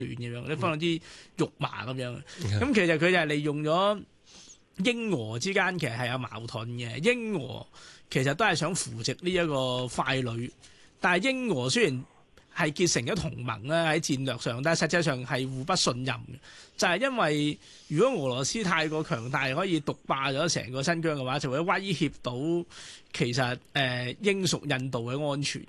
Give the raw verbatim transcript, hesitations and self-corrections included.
咁樣，你非常之肉麻咁樣。咁其實佢就係利用咗英俄之間其實係有矛盾嘅，英俄其實都係想扶植呢一個傀儡，但係英俄雖然係結成咗同盟咧喺戰略上，但係實際上係互不信任嘅，就係、是、因為如果俄羅斯太過強大，可以獨霸咗成個新疆嘅話，就會威脅到其實誒、呃、英屬印度嘅安全。